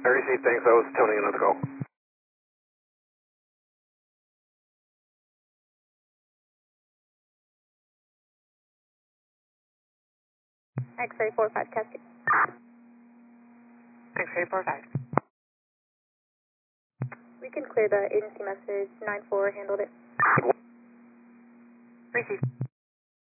I received, thanks. I was tuning another call. X-ray 45 Cascade. X-ray 45. We can clear the agency message. 9-4 handled it. Received.